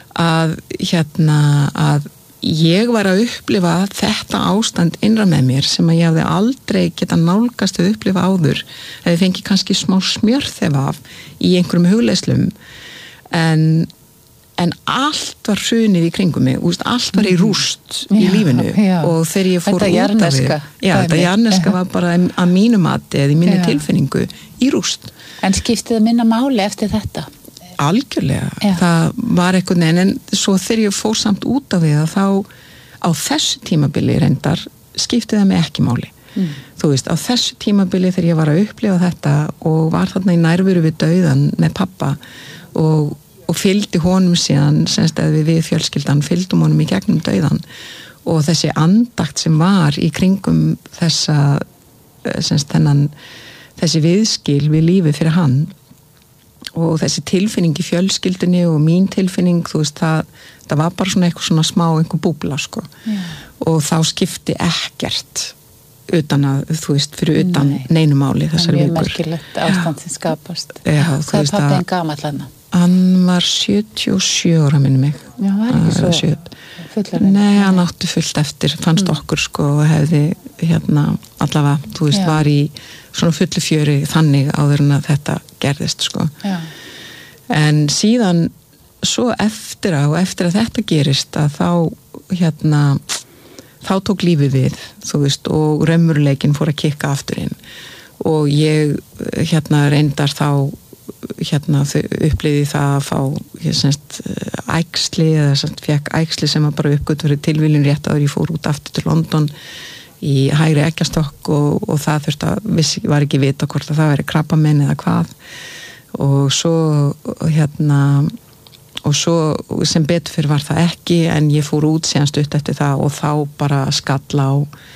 að ég var að upplifa þetta ástand innra með mér sem að ég hafði aldrei geta nálgast að upplifa áður eða fengi kannski smá smjörþef af í einhverjum hugleiðslum en allt var hrunið í kringum mig, allt var í rúst í lífinu og þegar ég fór út af þetta jarneska var bara að mínu mati eða í mínu tilfinningu í rúst. En skiptið það minna máli eftir þetta? Algjörlega, það var eitthvað en svo þegar ég fór samt út af það þá á þessu tímabili reyndar skipti það mig ekki máli þú veist, á þessu tímabili þegar ég var að upplifa þetta og var þarna í nærveru við dauðan með pappa og fylgdi honum síðan semst að við fjölskyldan fylgdum honum í gegnum dauðan og þessi andakt sem var í kringum þessa semst þessi viðskil við lífi fyrir hann og þessi tilfinning í fjölskyldunni og mín tilfinning, þú veist, það var bara svona eitthvað svona smá einhver búbla, sko. Og þá skipti ekkert utan að, þú veist, fyrir utan neinumáli þessar vikur. Það er mjög merkilegt ástand sem skapast. Hvað er pappin gamall hann? Hann var 77 ára, minni mig. Já, það er ekki svo fullarinn. Nei, hann átti fullt eftir, fannst okkur, sko, og hefði, allavega, þú veist, var í svona fullu fjöri þannig áður en að þetta gerðist, sko. Já. En síðan, svo eftir að þetta gerist, að þá tók lífið við, þú veist, og raunveruleikinn fór að kikka aftur inn. Og ég, reyndar þá, upplýði það að fá, æxli, eða fekk æxli sem var bara uppgöt fyrir tilviljun rétt áður ég fór út aftur til London í hægri eggjastokk og það þurfti að var ekki vita hvort að það væri krabbamein eða hvað og svo sem betur fyrir var það ekki en ég fór út síðan stutt eftir það og þá bara skalla á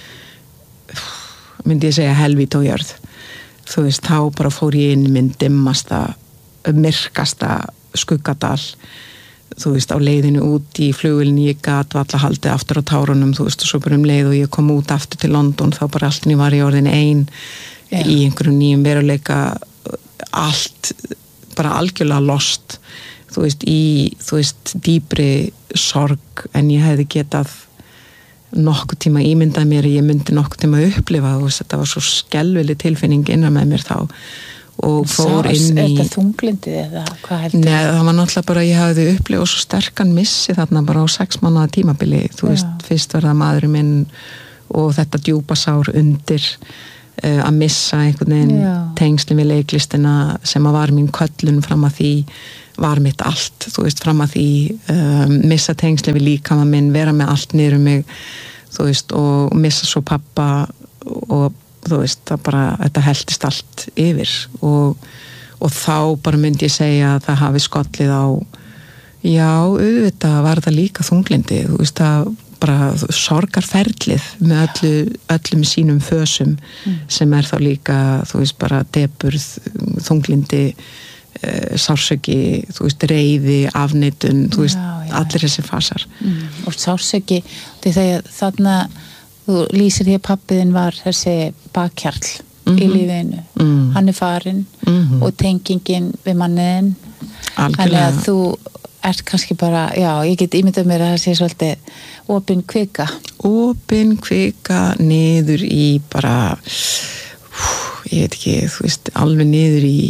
myndi ég segja helvíti og jörð þú veist, þá bara fór ég inn minn dimmasta, myrkasta skuggadal þú veist, á leiðinu út í flugvélni ég gat valla haldið aftur á tárunum þú veist, og svo bara leið og ég kom út aftur til London þá bara allt var ég orðin ein í einhverjum nýjum veruleika allt bara algjörlega lost þú veist, dýpri sorg en ég hefði getað nokkuð tíma ímyndað mér ég myndi nokkuð tíma upplifa þú veist, þetta var svo skelfileg tilfinning innan með mér þá og fór inn í... Er þetta þunglindið eða hvað heldur? Nei, það var náttúrulega bara, ég hafði upplifað svo sterkan missi þarna bara á 6 mánaða tímabili, þú veist, fyrst var það maðurinn minn og þetta djúpa sár undir að missa einhvern veginn tengslin við leiklistina sem að var mín köllun fram að því var mitt allt, þú veist, fram að því missa tengslin við líkama minn, vera með allt niður mig, þú veist, og missa svo pappa og þú veist, það bara, þetta heldist allt yfir og þá bara myndi ég segja að það hafi skollið á auðvitað var það líka þunglindi, þú veist, það bara sorgarferlið með öllum sínum fösum sem þá líka, þú veist, bara depurð, þunglindi sársöki, þú veist, reiði, afneitun, þú veist, allir þessi fasar. Og sársöki, þegar þarna þú lýsir því að pappiðin var þessi bakkjarl í lífinu. Hann er farinn og tengingin við manniðin. Þannig að þú ert kannski bara, ég get ímyndað mér að það sé svolítið opin kvika. Opin kvika niður í bara, ég veit ekki, þú veist, alveg niður í,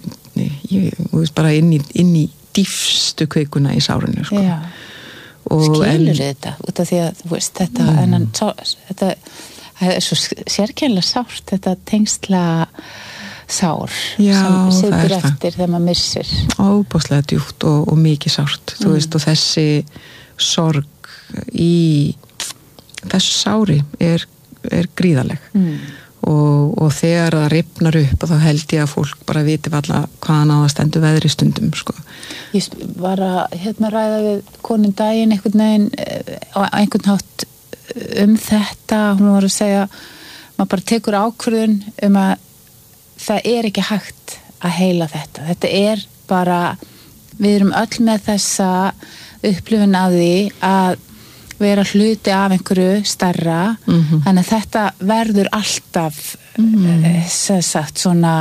þú veist, bara inn í dýfstu kvikuna í sárinu, sko. Já. Skilur þetta út af því að þú veist þetta er svo sérkennilega sárt þetta tengsla sár sem situr eftir þegar maður missir óbúslega djúpt og mikið sárt þú veist og þessi sorg í þessu sári er gríðaleg og þegar það rifnar upp og þá held ég að fólk bara viti alla hvaðan á að stendur veðri stundum sko. Ég var að ræða við konum daginn einhvern veginn á einhvern hátt þetta, hún var að segja maður bara tekur ákvörðun að það er ekki hægt að heila þetta er bara við erum öll með þessa upplifun af því að vera hluti af einhverju stærra þannig að þetta verður alltaf sem sagt svona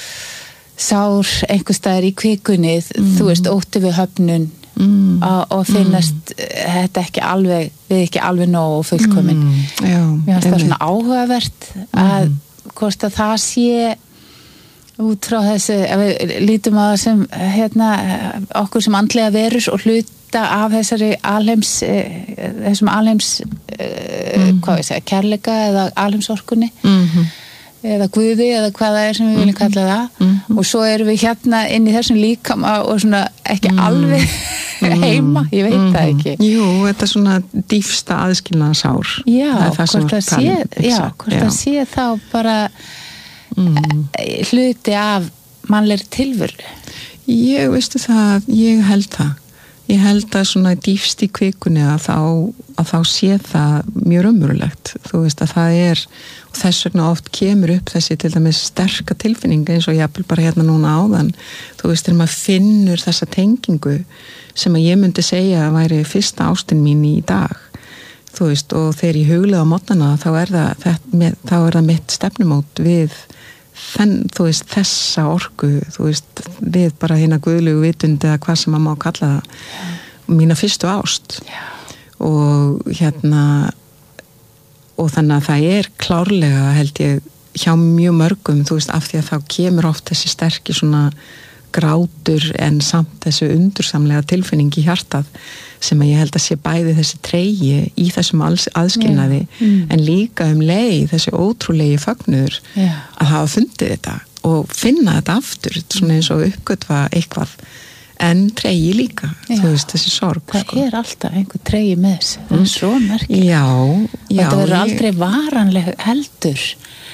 sár einhverstaðar í kvikunni þú veist, ótti við höfnun og finnast þetta við ekki alveg nóg og fullkomin mér finnst það svona áhugavert að hvort að það sé út frá þessu ef við lítum að það sem okkur sem andlega verur og hluta af þessum alheims hvað ég segja, kærleika eða alheimsorkunni eða guði eða hvað það er sem við viljum kalla það og svo erum við inn í þessum líkama og svona ekki alveg heima, ég veit það ekki Jú, þetta er svona dýfsta aðskilnaða sár hvort það sé þá bara hluti af mannlegri tilveru veistu það, ég held að svona dýfst í kvikunni að þá sé það mjög raunverulegt þú veist að það er og þess vegna oft kemur upp þessi til dæmis sterka tilfinning eins og jafnvel bara hérna núna áðan þú veist þegar maður finnur þessa tengingu sem að ég myndi segja að væri fyrsta ástin mín í dag þú veist og þegar ég huglega á mótnana þá er það mitt stefnumót við þú veist þessa orku þú veist við bara hérna guðlegu vitund eða hvað sem maður má kalla það mína fyrstu ást og og þannig að það er klárlega held ég hjá mjög mörgum þú veist af því að þá kemur oft þessi sterki svona grátur en samt þessu undursamlega tilfinning í hjartað sem að ég held að sé bæði þessi tregi í þessum aðskilnaði en líka leið þessi ótrúlegi fögnuður að hafa fundið þetta og finna þetta aftur svona eins og uppgötva eitthvað en tregi líka þú veist þessi sorg það er alltaf einhver tregi með þessu það er svo merkilegt þetta verður aldrei varanleg heldur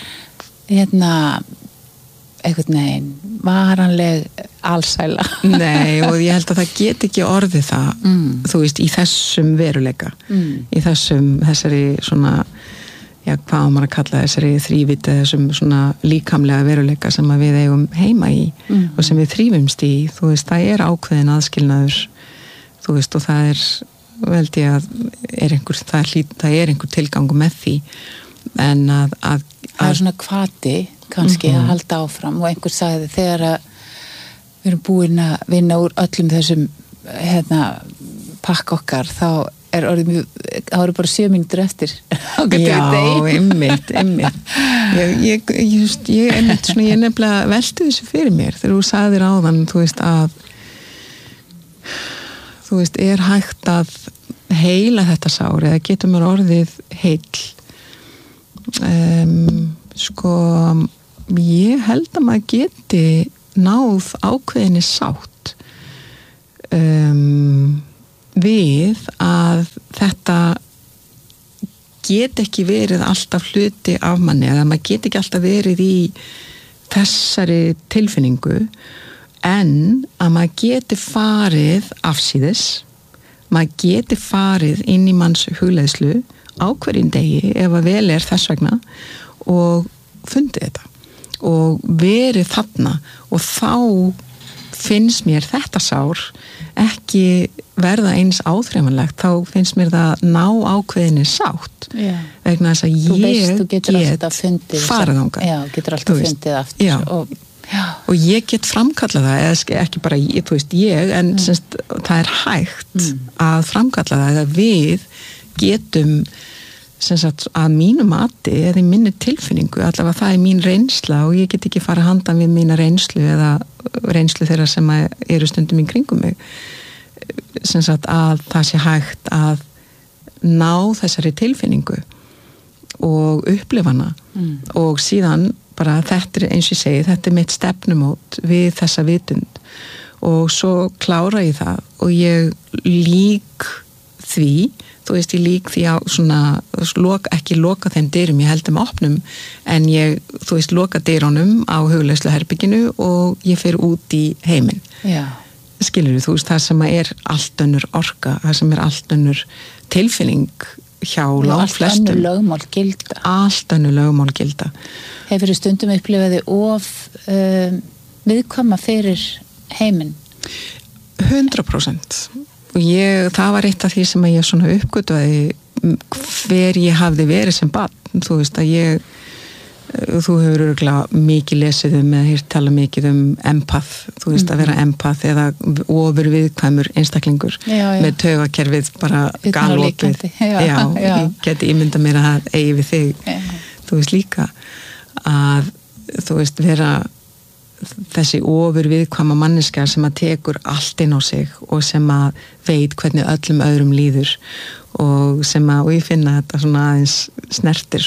einhvern veginn varanleg allsæla Nei og ég held að það get ekki orðið það þú veist í þessum veruleika í þessari svona hvað á maður að kalla þessari þrívíti þessum svona líkamlega veruleika sem að við eigum heima í og sem við þrífumst í þú veist það er ákveðin aðskilnaður þú veist og það er held ég að það er einhver tilgangur með því en að það er svona hvati kannski að halda áfram og einhver sagði þegar að við erum búin að vinna úr öllum þessum pakk okkar þá orðið mjög, það voru bara 7 mínútur eftir. Já, einmitt. Ég nefnilega velti þessu fyrir mér þegar þú sagðir áðan, þú veist, er hægt að heila þetta sár eða getur mér orðið heill. Ég held að maður geti náð ákveðinni sátt við að þetta get ekki verið alltaf hluti af manni, eða maður get ekki alltaf verið í þessari tilfinningu, en að maður geti farið afsíðis, maður geti farið inn í manns hugleiðslu á hverjum degi ef að vel er þess vegna og fundið þetta og verið þarna, og þá finnst mér þetta sár ekki verða eins áþreifanlegt, þá finnst mér það ná ákveðinni sátt vegna þess að ég get farið þangað. Já, getur alltaf fundið aftur. Já. Og ég get framkallað það, eða ekki bara ég, en það er hægt að framkalla það, eða við getum að mínu mati eða í minni tilfinningu, allavega það er mín reynsla og ég get ekki fara handan við mína reynslu eða reynslu þeirra sem eru stundum í kringum mig, að það sé hægt að ná þessari tilfinningu og upplifa hana og síðan bara þetta er eins og ég segi, þetta er mitt stefnumót við þessa vitund og svo klára ég það og ég lík því, ég lík því á ekki loka þeim dyrum, ég held þeim opnum, en ég, loka dyrunum á hugleiðsluherbygginu og ég fer út í heiminn. Já. Skilurðu, það sem er allt önnur orka, það sem er allt önnur tilfinning hjá langflestum. Allt önnur lögmál gilda. Hefur stundum upplifaði of viðkvæma fyrir heiminn? 100%. Og það var eitt af því sem ég uppgötvaði hver ég hafði verið sem barn. Þú hefur örugglega mikið lesið eða tala mikið empath, að vera empath eða ofur viðkvæmur einstaklingur með taugakerfið bara galopið. Ég geti ímyndað mér að það eigi við þig. Líka að vera þessi ofur viðkvæma manneskja sem að tekur allt inn á sig og sem að veit hvernig öllum öðrum líður og ég finna þetta svona aðeins snertir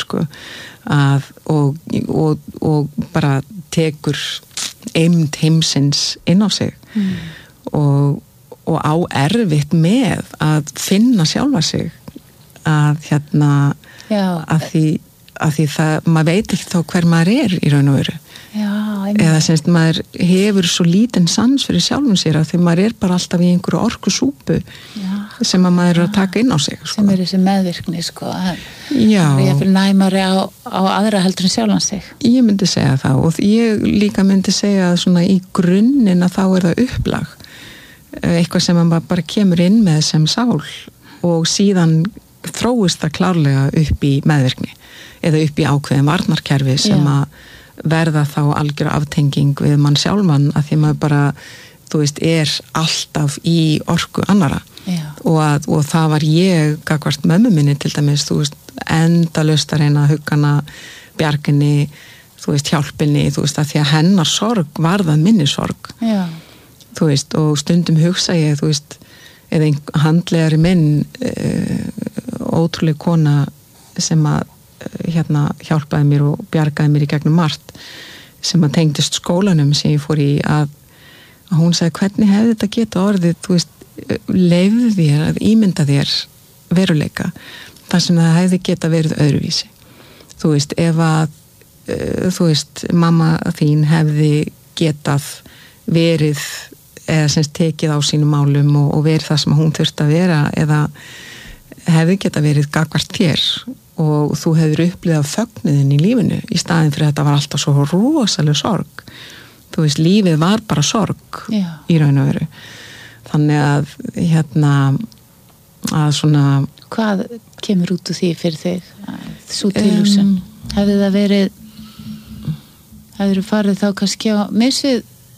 og bara tekur eymd heimsins inn á sig og á erfitt með að finna sjálfa sig að því það, maður veit ekki þá hver maður er í raun og veru. Eða maður hefur svo lítinn sans fyrir sjálfum sér að því maður er bara alltaf í einhverju orkusúpu sem að maður er að taka inn á sig. Sem er þessi meðvirkni, ég fyrir næmari á aðra heldur en sjálfan sig. Ég myndi segja það og ég líka myndi segja að svona í grunninn að þá er það upplag. Eitthvað sem maður bara kemur inn með sem sál og síðan þróist það klárlega upp í meðvirkni eða upp í ákveðin varnarkerfi sem að verða þá algjör aftenging við mann sjálfan að því maður bara, er alltaf í orku annara og það var ég gagnvart mömmu minni til dæmis, endalaust að reyna huggana, bjarginni, hjálpinni, að því að hennar sorg varðað minni sorg. Og stundum hugsa ég, eða handlegari minn, ótrúleg kona sem að hjálpaði mér og bjargaði mér í gegnum margt sem að tengdist skólanum sem ég fór í að hún sagði hvernig hefði þetta geta orðið leyfðu þér að ímynda þér veruleika þar sem það hefði geta verið öðruvísi ef að mamma þín hefði getað verið eða semst tekið á sínum málum og verið það sem hún þurfti að vera eða hefði geta verið gagnvart þér og þú hefur upplifað fögnuðin í lífinu í staðin fyrir að þetta var alltaf svo rosaleg sorg lífið var bara sorg í raun og veru þannig að að svona hvað kemur út úr því fyrir þig svo tilhugsun hefði það verið farið þá kannski á misvið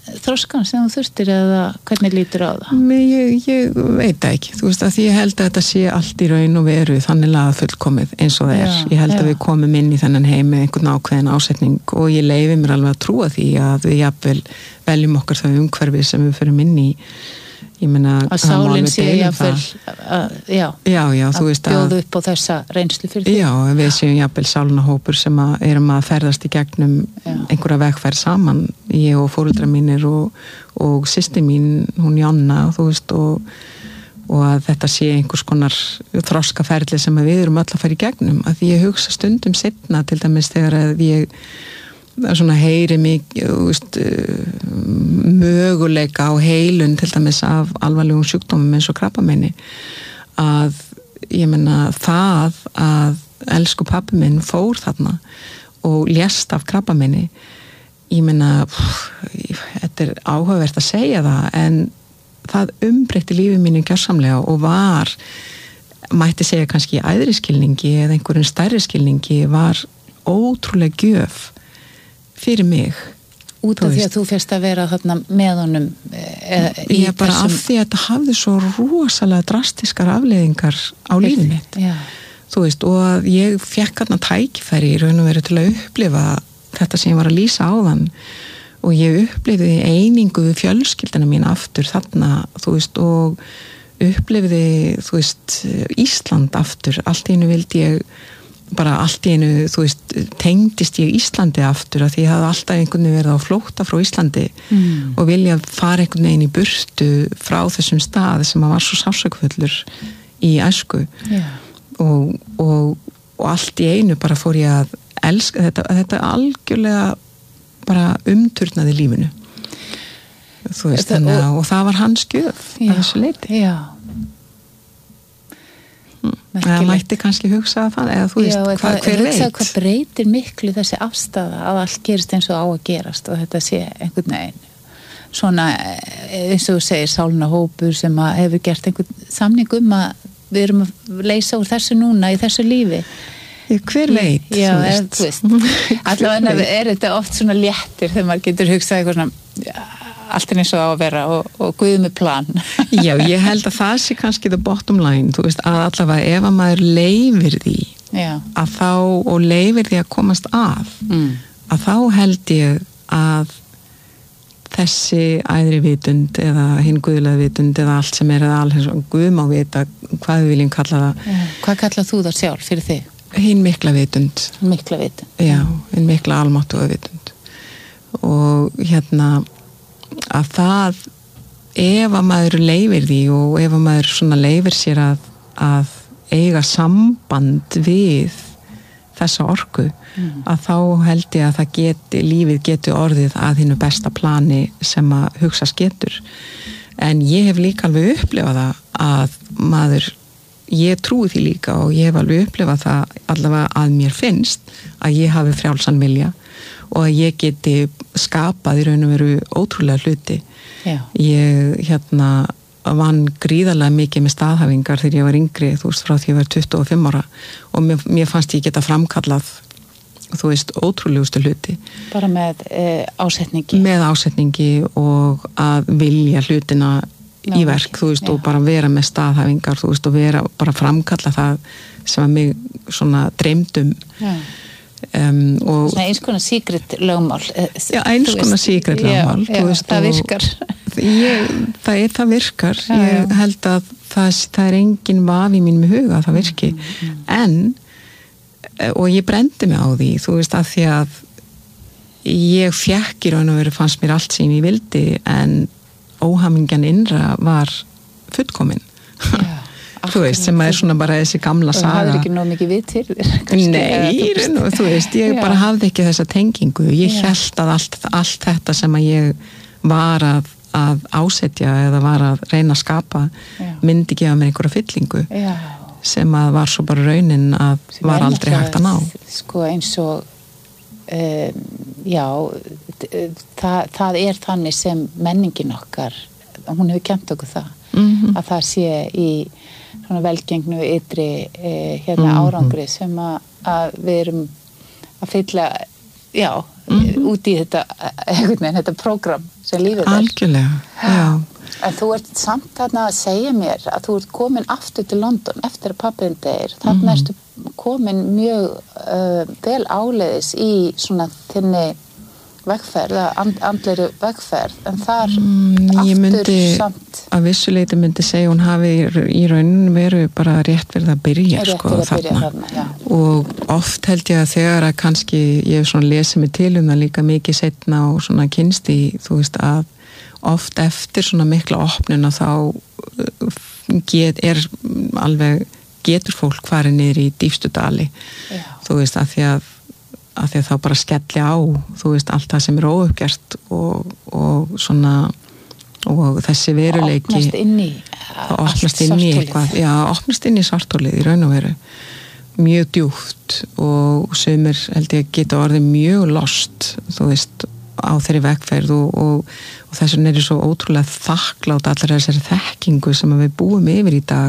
þroskan sem þú þurftir eða hvernig lítur á það? Ég veit það ekki, þú veist að ég held að þetta sé allt í raun og veru þannig að fullkomið eins og það ég held að við komum inn í þennan heim með einhvern ákveðin ásetning og ég leyfi mér alveg að trúa því að við jafnvel veljum okkar það umhverfi sem við förum inn í. Ég meina að sálinn sé jafnvel þú veist að bjóða upp á þessa reynslu fyrir því. Já, við séum jafnvel sálnahópur sem erum að ferðast í gegnum einhverja vegferð saman, ég og foreldrar mínir og systir mín, hún Jonna, þú veist, og að þetta sé einhvers konar þroskaferli sem við erum öll að fara í gegnum, að því ég hugsa stundum seinna, til dæmis þegar að ég svona heyri mikið möguleika á heilun til dæmis af alvarlegum sjúkdómum eins og krabbameini, að ég meina það að elsku pabbi minn fór þarna og lést af krabbameini, ég meina þetta áhugavert að segja það, en það umbreytti lífi mínu gjörsamlega og var, mætti segja kannski í æðri skilningi eða einhverjum stærri skilningi, var ótrúlega gjöf fyrir mig. Út af því að þú fyrst að vera þarna með honum ég bara af því að þetta hafði svo rosalega drastiskar afleiðingar á lífið mitt. Þú veist, og að ég fekk þarna tækifæri í raun og veru til að upplifa þetta sem ég var að lýsa áðan, og ég upplifði einingu við fjölskyldina mín aftur þarna, þú veist, og upplifði, þú veist, Ísland aftur. Allt í einu vildi ég þú veist, tengdist ég Íslandi aftur, að því ég hafði alltaf einhvern veginn verið á flótta frá Íslandi og vilja fara einhvern veginn í burtu frá þessum stað sem var svo sársaukfullur í æsku og allt í einu bara fór ég að elska þetta algjörlega bara umturnaði lífinu, þú veist, og það var hans gjöf að þessu leyti. Það mætti kannski hugsa það, eða þú veist, hver veit. Hvað breytir miklu þessi afstafa að allt gerist eins og á að gerast, og þetta sé einhvern veginn svona, eins og þú segir, sálnahópur sem hefur gert einhvern samning að við erum að leysa úr þessu núna í þessu lífi. Hver veit? Þú veist. Allavega er þetta oft svona léttir þegar maður getur hugsað eitthvað svona allt eins og á að vera og Guð með plan. Já, ég held að það sé kannski the bottom line, þú veist, að allavega ef að maður leyfir því að þá, og leyfir því að komast að þá held ég að þessi æðri vitund eða hinn guðlega vitund eða allt sem eða alls Guð má vita hvað við viljum kalla það. Hvað kallað þú það sjálf fyrir þig? Hinn mikla vitund. Mikla vitund. Já, hinn mikla almáttuga vitund. Og að það, ef að maður leyfir því og ef að maður svona leyfir sér að eiga samband við þessa orku, að þá held ég að það lífið geti orðið að hinnu besta plani sem að hugsast getur. En ég hef líka alveg upplifað það að maður, ég trúi því líka og ég hef alveg upplifað það allavega að mér finnst að ég hafi frjálsan vilja og að ég geti skapað í raun og veru ótrúlega hluti. Ég vann gríðarlega mikið með staðhæfingar þegar ég var yngri, þú veist, frá því ég var 25 ára og mér fannst ég geta framkallað, þú veist, ótrúlegustu hluti. Bara með ásetningi? Með ásetningi og að vilja hlutina í verk, þú veist, og bara vera með staðhæfingar, þú veist, og vera bara framkalla það sem að mig svona dreymdum. Svona eins konar secret lögmál. Já, eins konar secret lögmál. Það virkar. Það virkar. Ég held að það er engin vafi í mínum huga að það virki. Og ég brendi mig á því, þú veist, að því að ég fékk í raun og veru, fannst mér allt sem ég vildi, en óhamingjan innra var fullkomin. Þú veist, sem er svona bara þessi gamla saga. Og hafðir ekki nóg mikið við til þér? Nei, þú veist, ég bara hafði ekki þessa tengingu. Ég hélt að allt þetta sem að ég var að ásetja eða var að reyna að skapa myndi gefa mér einhverja fyllingu sem að var svo bara raunin að sem var aldrei hægt að ná. Sko eins og það er þannig sem menningin okkar, hún hefur kennt okkur það, að það sé í svona velgengnu ytri árangri sem að við erum að fylla út í þetta prógram sem lífið algjörlega, já. En þú ert samt þarna að segja mér að þú ert komin aftur til London eftir að pabbiðin deyr. Þarna ertu komin mjög vel áleiðis í svona þinni vegferð, andlegri vegferð, en þar aftur samt. Að vissuleiti myndi segja hún hafi í rauninu verið bara rétt verið að byrja, þarna. Og oft held ég að þegar að kannski ég hef svona lesið mig til það líka mikið seinna og svona kynst í, þú veist, að oft eftir svona mikla opnuna þá getur fólk farið niður í dýpstu dali. Þú veist, að því að þá bara skelli á, þú veist, allt það sem óuppgert og svona og þessi veruleiki opnast inn í eitthvað, já, opnast inn í svartholið í raun og veru mjög djúpt og sumir held ég geta orðið mjög lost, þú veist, á þeirri vegferð og þess vegna er svo ótrúlega þakklátt allar þessari þekkingu sem við búum yfir í dag